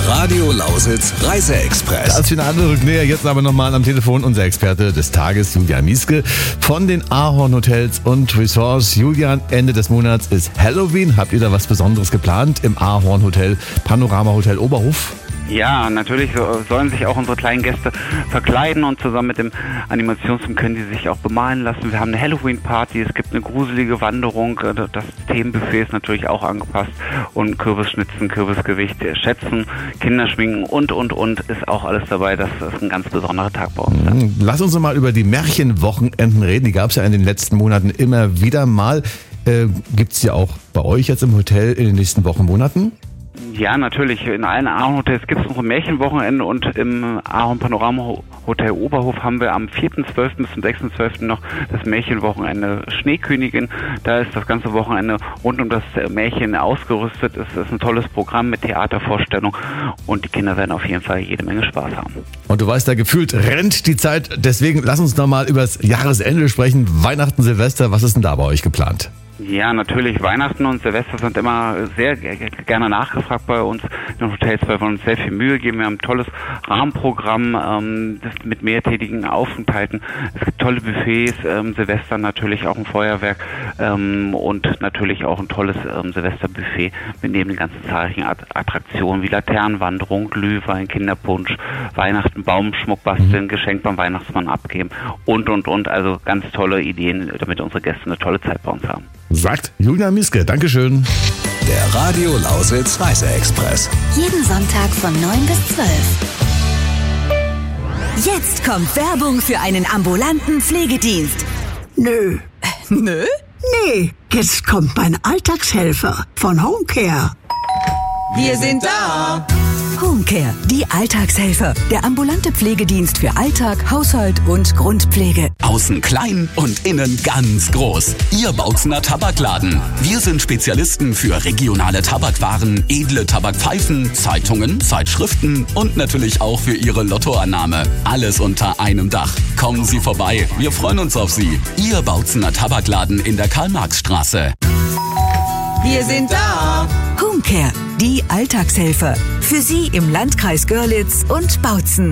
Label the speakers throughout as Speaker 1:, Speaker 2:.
Speaker 1: Radio Lausitz Reiseexpress.
Speaker 2: Das Finale rückt näher. Jetzt aber nochmal am Telefon unser Experte des Tages, Julian Mieske von den Ahorn Hotels und Resorts. Julian, Ende des Monats ist Halloween. Habt ihr da was Besonderes geplant im Ahorn Hotel, Panorama Hotel Oberhof?
Speaker 3: Ja, natürlich sollen sich auch unsere kleinen Gäste verkleiden und zusammen mit dem Animationsteam können die sich auch bemalen lassen. Wir haben eine Halloween-Party, es gibt eine gruselige Wanderung, das Themenbuffet ist natürlich auch angepasst und Kürbisschnitzen, Kürbisgewicht, Schätzen, Kinderschminken und ist auch alles dabei. Das ist ein ganz besonderer Tag bei uns.
Speaker 2: Lass uns mal über die Märchenwochenenden reden. Die gab es ja in den letzten Monaten immer wieder mal. Gibt es ja auch bei euch jetzt im Hotel in den nächsten Wochen, Monaten?
Speaker 3: Ja, natürlich. In allen Ahorn-Hotels gibt es unsere Märchenwochenende und im Ahorn Panorama Hotel Oberhof haben wir am 4.12. bis zum 6.12. noch das Märchenwochenende Schneekönigin. Da ist das ganze Wochenende rund um das Märchen ausgerüstet. Es ist ein tolles Programm mit Theatervorstellung und die Kinder werden auf jeden Fall jede Menge Spaß haben.
Speaker 2: Und du weißt, da gefühlt rennt die Zeit. Deswegen lass uns noch mal über das Jahresende sprechen. Weihnachten, Silvester, was ist denn da bei euch geplant?
Speaker 3: Ja, natürlich. Weihnachten und Silvester sind immer sehr gerne nachgefragt bei uns in den Hotels, weil wir uns sehr viel Mühe geben. Wir haben ein tolles Rahmenprogramm mit mehrtägigen Aufenthalten. Es gibt tolle Buffets, Silvester natürlich auch ein Feuerwerk und natürlich auch ein tolles Silvesterbuffet mit neben den ganzen zahlreichen Attraktionen wie Laternenwanderung, Glühwein, Kinderpunsch, Weihnachten, Baumschmuck basteln, Geschenk beim Weihnachtsmann abgeben und. Also ganz tolle Ideen, damit unsere Gäste eine tolle Zeit bei uns haben.
Speaker 2: Sagt Julian Mieske. Dankeschön.
Speaker 1: Der Radio Lausitz Reiseexpress.
Speaker 4: Jeden Sonntag von 9 bis 12. Jetzt kommt Werbung für einen ambulanten Pflegedienst.
Speaker 5: Nö.
Speaker 4: Nö?
Speaker 5: Nee, jetzt kommt mein Alltagshelfer von Homecare.
Speaker 4: Wir sind da. Homecare, die Alltagshelfer. Der ambulante Pflegedienst für Alltag, Haushalt und Grundpflege.
Speaker 6: Außen klein und innen ganz groß. Ihr Bautzener Tabakladen. Wir sind Spezialisten für regionale Tabakwaren, edle Tabakpfeifen, Zeitungen, Zeitschriften und natürlich auch für Ihre Lottoannahme. Alles unter einem Dach. Kommen Sie vorbei. Wir freuen uns auf Sie. Ihr Bautzener Tabakladen in der Karl-Marx-Straße.
Speaker 4: Wir sind da. Homecare, die Alltagshelfer. Für Sie im Landkreis Görlitz und Bautzen.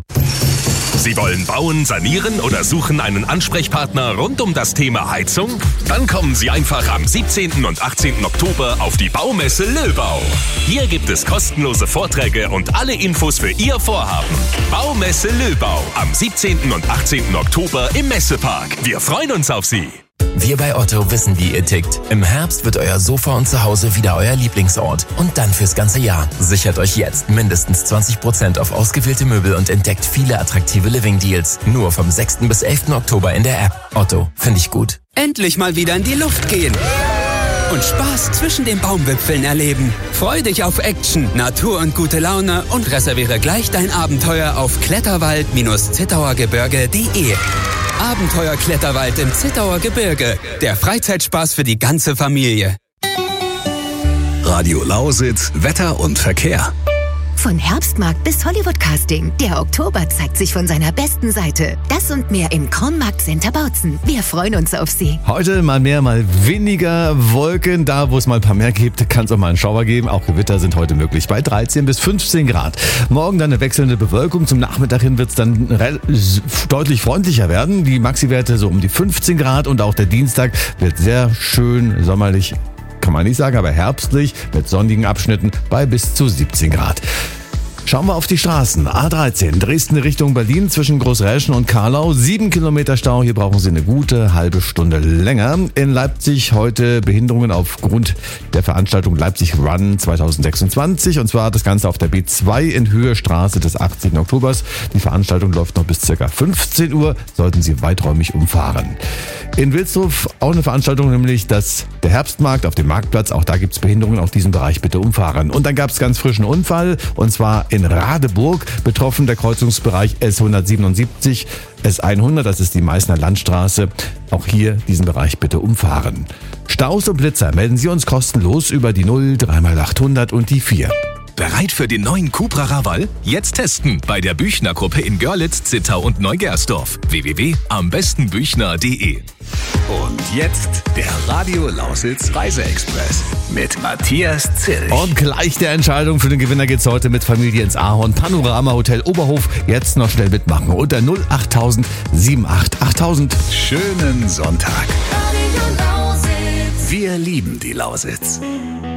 Speaker 7: Sie wollen bauen, sanieren oder suchen einen Ansprechpartner rund um das Thema Heizung? Dann kommen Sie einfach am 17. und 18. Oktober auf die Baumesse Löbau. Hier gibt es kostenlose Vorträge und alle Infos für Ihr Vorhaben. Baumesse Löbau am 17. und 18. Oktober im Messepark. Wir freuen uns auf Sie.
Speaker 8: Wir bei Otto wissen, wie ihr tickt. Im Herbst wird euer Sofa und Zuhause wieder euer Lieblingsort. Und dann fürs ganze Jahr. Sichert euch jetzt mindestens 20% auf ausgewählte Möbel und entdeckt viele attraktive Living-Deals. Nur vom 6. bis 11. Oktober in der App. Otto, finde ich gut.
Speaker 9: Endlich mal wieder in die Luft gehen. Und Spaß zwischen den Baumwipfeln erleben. Freu dich auf Action, Natur und gute Laune und reserviere gleich dein Abenteuer auf kletterwald-zittauergebirge.de. Abenteuer-Kletterwald im Zittauer Gebirge. Der Freizeitspaß für die ganze Familie.
Speaker 1: Radio Lausitz, Wetter und Verkehr.
Speaker 4: Von Herbstmarkt bis Hollywood-Casting. Der Oktober zeigt sich von seiner besten Seite. Das und mehr im Kronmarkt Center Bautzen. Wir freuen uns auf Sie.
Speaker 2: Heute mal mehr, mal weniger Wolken. Da, wo es mal ein paar mehr gibt, kann es auch mal einen Schauer geben. Auch Gewitter sind heute möglich bei 13 bis 15 Grad. Morgen dann eine wechselnde Bewölkung. Zum Nachmittag hin wird es dann deutlich freundlicher werden. Die Maxi-Werte so um die 15 Grad. Und auch der Dienstag wird sehr schön sommerlich, kann man nicht sagen, aber herbstlich mit sonnigen Abschnitten bei bis zu 17 Grad. Schauen wir auf die Straßen. A13, Dresden Richtung Berlin zwischen Großräschen und Karlau. 7 Kilometer Stau, hier brauchen Sie eine gute halbe Stunde länger. In Leipzig heute Behinderungen aufgrund der Veranstaltung Leipzig Run 2026. Und zwar das Ganze auf der B2 in Höhe Straße des 18. Oktobers. Die Veranstaltung läuft noch bis ca. 15 Uhr, sollten Sie weiträumig umfahren. In Wilsdruf auch eine Veranstaltung, nämlich der Herbstmarkt auf dem Marktplatz. Auch da gibt es Behinderungen, auf diesem Bereich bitte umfahren. Und dann gab es ganz frischen Unfall, und zwar in Radeburg, betroffen der Kreuzungsbereich S177, S100, das ist die Meißner Landstraße. Auch hier diesen Bereich bitte umfahren. Staus und Blitzer melden Sie uns kostenlos über die 0 3x800 und die 4.
Speaker 7: Bereit für den neuen Cupra Raval? Jetzt testen bei der Büchner-Gruppe in Görlitz, Zittau und Neugersdorf. www.ambestenbüchner.de.
Speaker 1: Und jetzt der Radio Lausitz Reiseexpress mit Matthias Zilch.
Speaker 2: Und gleich der Entscheidung für den Gewinner geht's heute mit Familie ins Ahorn Panorama Hotel Oberhof. Jetzt noch schnell mitmachen unter 08000 78 8000.
Speaker 1: Schönen Sonntag. Wir lieben die Lausitz.